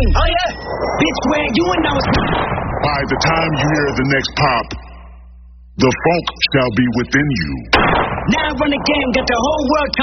king. Oh, yeah? Bitch, where you and I was... By the time you hear the next pop, the funk shall be within you. Now I run the game, got the whole world